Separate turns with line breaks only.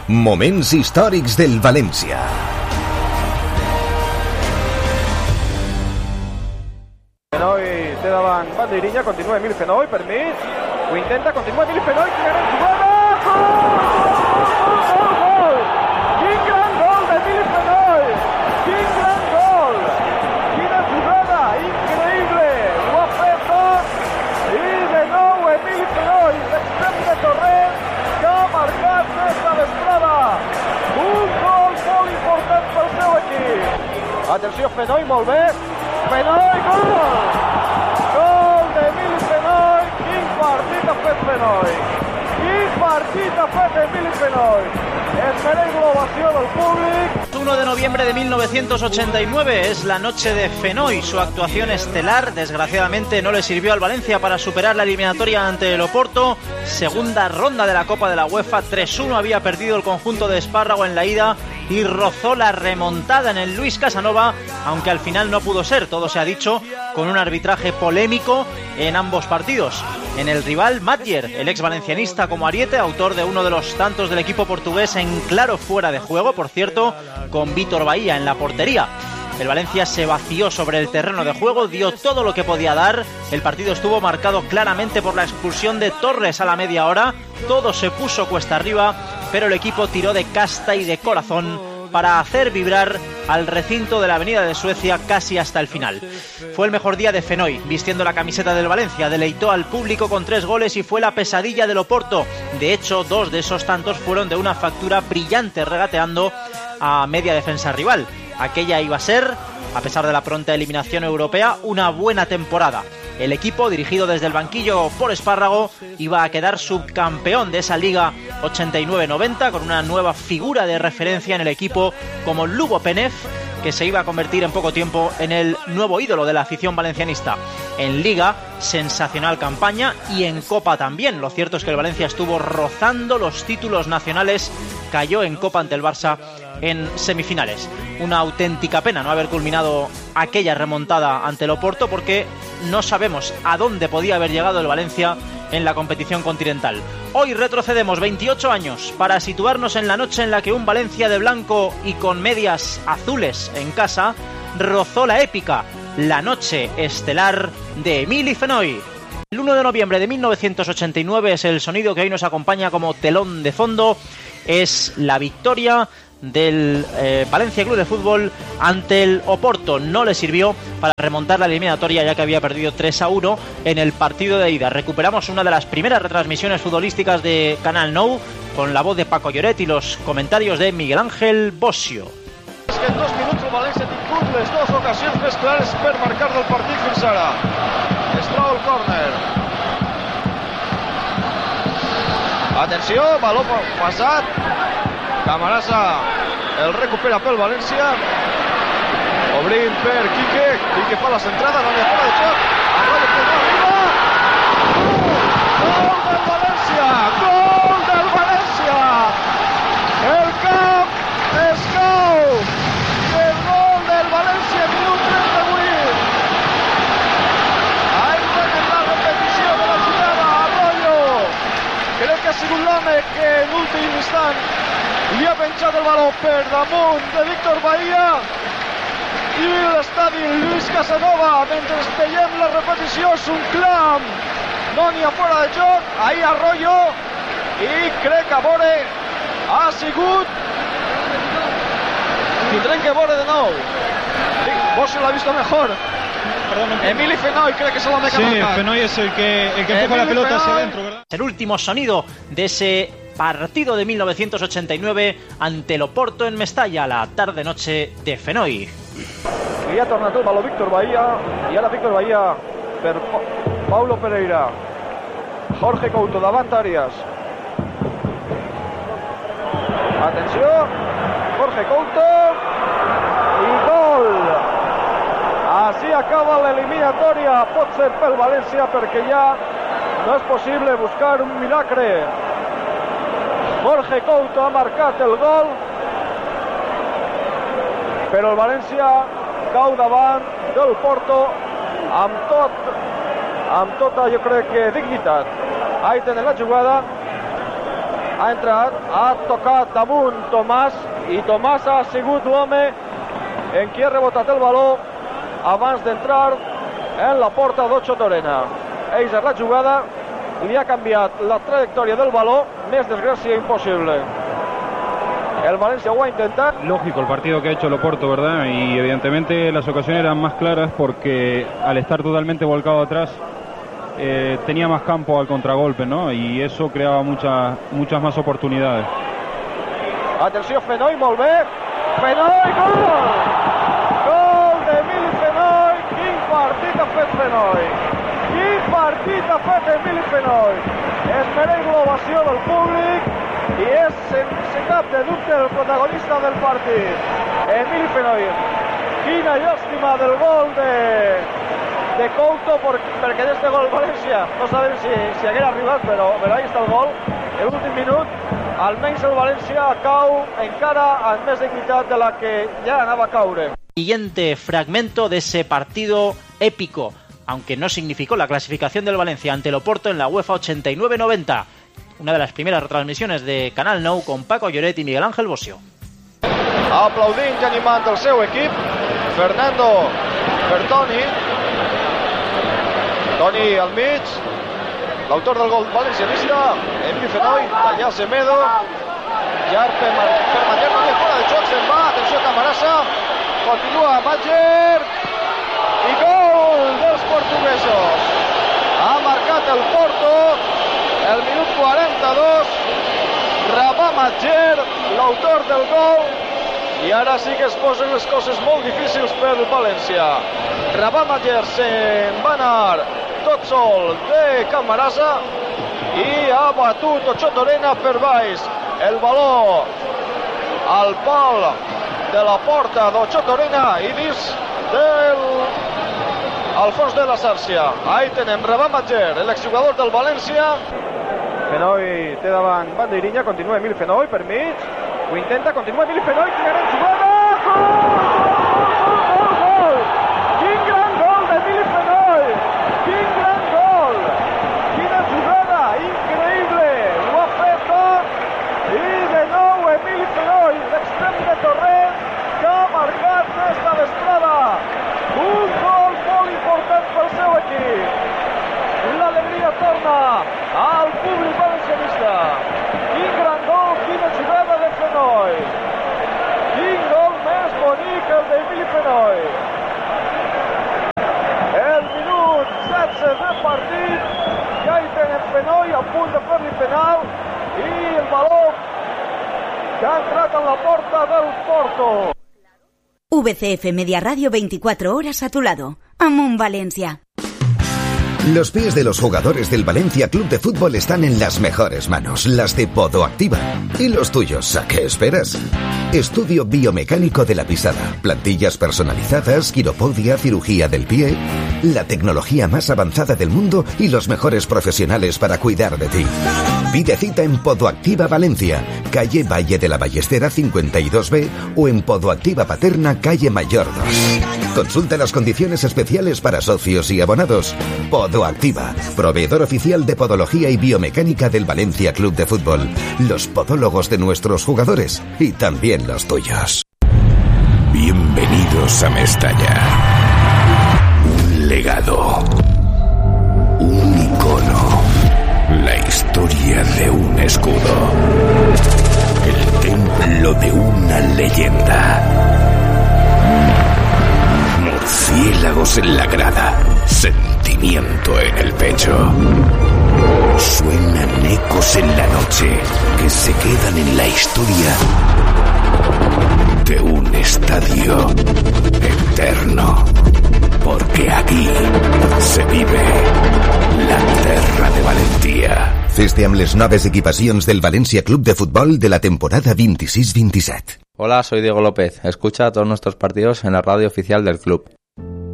Moments històrics del València.
Fenoi té davant banderilla, continua Emili Fenoi, per mig, ho intenta, continua Emili Fenoi, quina gran jugada! Gol! Quin gran gol d'Emili Fenoi! Quin gran gol! Quina jugada increïble! Ho ha fet tot! I de nou Emili Fenoi, l'extrem de Torrent, que ha marcat des de l'estrada! Un gol molt important pel seu equip! Atenció, Fenoi, molt bé! Fenoi, gol! Gol d'Emili Fenoi! Quin partit ha fet Fenoi! Quin partit ha fet Emili Fenoi! Es mereix l'ovació del públic.
1 de noviembre de 1989 es la noche de Fenoi. Su actuación estelar desgraciadamente no le sirvió al Valencia para superar la eliminatoria ante el Oporto. Segunda ronda de la Copa de la UEFA, 3-1 había perdido el conjunto de Espárrago en la ida y rozó la remontada en el Luis Casanova, aunque al final no pudo ser, todo se ha dicho, con un arbitraje polémico en ambos partidos. En el rival, Matjer, el ex valencianista como ariete, autor de uno de los tantos del equipo portugués en claro fuera de juego, por cierto, con Vítor Bahía en la portería. El Valencia se vació sobre el terreno de juego, dio todo lo que podía dar. El partido estuvo marcado claramente por la expulsión de Torres a la media hora. Todo se puso cuesta arriba, pero el equipo tiró de casta y de corazón para hacer vibrar al recinto de la Avenida de Suecia casi hasta el final. Fue el mejor día de Fenoi, vistiendo la camiseta del Valencia, deleitó al público con 3 goles y fue la pesadilla del Oporto. De hecho, 2 de esos tantos fueron de una factura brillante, regateando a media defensa rival. Aquella iba a ser, a pesar de la pronta eliminación europea, una buena temporada. El equipo, dirigido desde el banquillo por Espárrago, iba a quedar subcampeón de esa Liga 89-90 con una nueva figura de referencia en el equipo como Lugo Penev, que se iba a convertir en poco tiempo en el nuevo ídolo de la afición valencianista. En Liga, sensacional campaña, y en Copa también. Lo cierto es que el Valencia estuvo rozando los títulos nacionales, cayó en Copa ante el Barça en semifinales. Una auténtica pena no haber culminado aquella remontada ante el Oporto, porque no sabemos a dónde podía haber llegado el Valencia en la competición continental. Hoy retrocedemos 28 años para situarnos en la noche en la que un Valencia de blanco y con medias azules en casa rozó la épica, la noche estelar de Emili Fenoi. El 1 de noviembre de 1989 es el sonido que hoy nos acompaña como telón de fondo. Es la victoria del Valencia Club de Fútbol ante el Oporto. No le sirvió para remontar la eliminatoria, ya que había perdido 3-1 en el partido de ida. Recuperamos una de las primeras retransmisiones futbolísticas de Canal Nou, con la voz de Paco Lloret y los comentarios de Miguel Ángel Bossio.
És que en 2 minuts el València ha tingut les 2 ocasions més clares per marcar del partit fins ara. Es troba el córner. Atenció, baló passat. Camarasa el recupera pel València. Obrint per Quique. Quique fa la centrada, no li ha de joc. Arroyo que no arriba. Gol del València! Gol del València! El camp es cau! El gol del València, minut 38. Aigua en la repetició de la jugada. Arroyo. Crec que ha sigut l'home que en últim instant li ha penjat el baló per damunt de Vítor Bahía, i l'estadi Luis Casanova, mentre veiem la repetició, és un clam, no n'hi ha fora de joc. Ahí Arroyo, i crec que veure ha sigut, tindrem que veure de nou. Vos l'ha vist mejor. Emili Fenoi cree que es el hombre que ha marcado.
Sí, Fenoi es el que empuja la pelota hacia adentro, ¿verdad?
El último sonido de ese partido de 1989 ante el Oporto en Mestalla, la tarde-noche de Fenoi.
Li ha tornat el baló Víctor Bahía, i ara Víctor Bahía per Paulo Pereira. Jorge Couto davant Arias. Atenció, Jorge Couto, i gol! Així acaba l'eliminatòria, pot ser pel València, perquè ja no és possible buscar un milagre. Jorge Couto ha marcat el gol, però el València cau davant del Porto amb tota, jo crec que dignitat. Ahí tenen la jugada. ha entrat, ha tocat damunt Tomàs, i Tomàs ha sigut l'home en qui ha rebotat el baló abans d'entrar en la porta d'Ocho Torena. Eiser la jugada, li ha canviat la trayectòria del baló, més desgràcia impossible. El Valencia lo ha intentado.
Lógico el partido que ha hecho el Oporto, ¿verdad? Y evidentemente las ocasiones eran más claras porque al estar totalmente volcado atrás tenía más campo al contragolpe, ¿no? Y eso creaba muchas más oportunidades.
Atenció, Fenoy, molt bé. Fenoy, gol! Gol d'Emili Fenoy. Quin partit ha fet Fenoy. Quin partit ha fet Emili Fenoy. Es mereix l'ovació del públic i és, sense cap de dubte, el protagonista del partit. Emili Fenoy. Quina llàstima del gol de Couto, perquè d'este gol València no sabem si haguera arribat, però ahí està el gol. En l'últim minut, almenys el València cau encara amb més dignitat de la que ja anava a caure.
Siguiente fragmento de ese partido épico, aunque no significó la clasificación del Valencia ante el Oporto en la UEFA 89-90. Una de las primeras retransmisiones de Canal Nou con Paco Lloret y Miguel Ángel Bosio.
Aplaudint i animant el seu equip, Fernando per Toni. Toni al mig, l'autor del gol valencianista, Emili Fenoy, tallar Semedo, llarg per Matller, no fora de joc, se'n va, atenció Camarasa, continua Matller, i gol dels portuguesos. Ha marcat el Porto, el minut 42, Rabah Matller, l'autor del gol, i ara sí que es posen les coses molt difícils per el València. Rabah Matller se'n va anar tot sol de Camarasa i ha batut Ocho Torena per baix. El baló al pal de la porta d'Ocho Torena i dins al fons de la Sàrcia. Ahí tenem Rabah Matller, l'exjugador del València. Fenoy té davant bandeirinha, continua Emili Fenoy per mig, ho intenta, continua Emili Fenoy, quina gran jugada! Gol! Quin gran gol d'Emili Fenoy! Quin gran gol! Quina jugada increïble! Ho ha fet tot i de nou Emili Fenoy, l'extrem de Torrent, que ha marcat esta vesprada. Un gol molt important pel seu equip. L'alegria torna al públic valencianista. Quin gran gol, quina jugada de Fenoy. Quin gol més bonic el d'Emili Fenoy. El minut 16 del partit, ja hi tenen Fenoy a punt de fer-li penal i el baló que ha entrat en la porta del Porto.
VCF Media Radio, 24 horas a tu lado. Amunt Valencia.
Los pies de los jugadores del Valencia Club de Fútbol están en las mejores manos, las de Podoactiva. ¿Y los tuyos? ¿A qué esperas? Estudio biomecánico de la pisada, plantillas personalizadas, quiropodia, cirugía del pie, la tecnología más avanzada del mundo y los mejores profesionales para cuidar de ti. Pide cita en Podoactiva Valencia, calle Valle de la Ballestera 52B o en Podoactiva Paterna, calle Mayor 2. Consulta las condiciones especiales para socios y abonados. Podoactiva, proveedor oficial de podología y biomecánica del Valencia Club de Fútbol. Los podólogos de nuestros jugadores y también los tuyos.
Bienvenidos a Mestalla. Un legado. Un icono. La historia de un escudo. El templo de una leyenda. Murciélagos en la grada, sentimiento en el pecho. Suenan ecos en la noche que se quedan en la historia de un estadio eterno. Porque aquí se vive la terra de Valentía.
Feste amb les noves equipacions del Valencia Club de Fútbol de la temporada 26-27.
Hola, soy Diego López. Escucha todos nuestros partidos en la radio oficial del club.